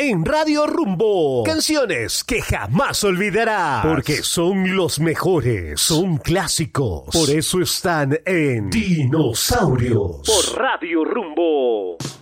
en Radio Rumbo. Canciones que jamás olvidarás, porque son los mejores, son clásicos. Por eso están en Dinosaurios, por Radio Rumbo.